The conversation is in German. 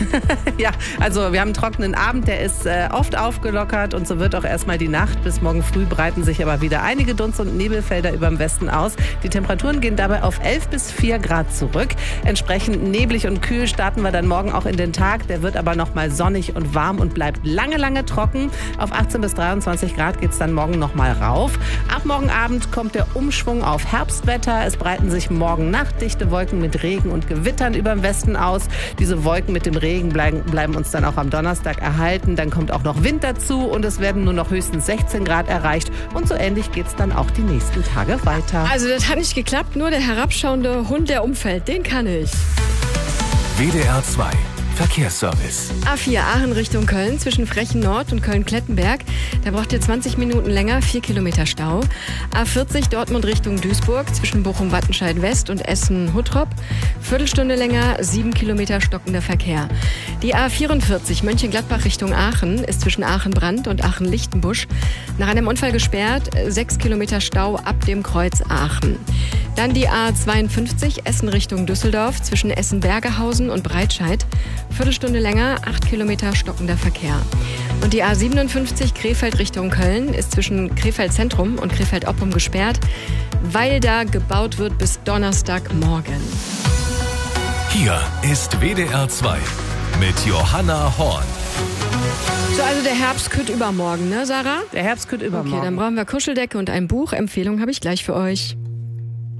Ja, also wir haben einen trockenen Abend, der ist oft aufgelockert und so wird auch erstmal die Nacht. Bis morgen früh breiten sich aber wieder einige Dunst- und Nebelfelder über dem Westen aus. Die Temperaturen gehen dabei auf 11 bis 4 Grad zurück. Entsprechend neblig und kühl starten wir dann morgen auch in den Tag. Der wird aber nochmal sonnig und warm und bleibt lange, lange trocken. Auf 18 bis 23 Grad geht es dann morgen nochmal rauf. Ab morgen Abend kommt der Umschwung auf Herbstwetter. Es breiten sich morgen Nacht dichte Wolken mit Regen und Gewittern über dem Westen aus. Diese Wolken mit dem Regen bleiben uns dann auch am Donnerstag erhalten. Dann kommt auch noch Wind dazu und es werden nur noch höchstens 16 Grad erreicht. Und so ähnlich geht es dann auch die nächsten Tage weiter. Also das hat nicht geklappt, nur der herabschauende Hund, der umfällt, den kann ich. WDR 2 Verkehrsservice. A4 Aachen Richtung Köln zwischen Frechen Nord und Köln-Klettenberg. Da braucht ihr 20 Minuten länger, 4 Kilometer Stau. A40 Dortmund Richtung Duisburg zwischen Bochum-Wattenscheid West und Essen-Huttrop. Viertelstunde länger, 7 Kilometer stockender Verkehr. Die A44 Mönchengladbach Richtung Aachen ist zwischen Aachen-Brand und Aachen-Lichtenbusch nach einem Unfall gesperrt. 6 Kilometer Stau ab dem Kreuz Aachen. Dann die A52 Essen Richtung Düsseldorf zwischen Essen-Bergehausen und Breitscheid. Viertelstunde länger, 8 Kilometer stockender Verkehr. Und die A57 Krefeld Richtung Köln ist zwischen Krefeld Zentrum und Krefeld Oppum gesperrt, weil da gebaut wird bis Donnerstagmorgen. Hier ist WDR 2 mit Johanna Horn. So, also der Herbst kütt übermorgen, ne, Sarah? Der Herbst kütt übermorgen. Okay, dann brauchen wir Kuscheldecke und ein Buch. Empfehlung habe ich gleich für euch.